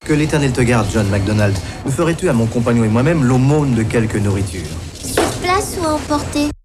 Que l'Éternel te garde, John MacDonald. Me ferais-tu à mon compagnon et moi-même l'aumône de quelque nourriture? Sur place ou à emporter?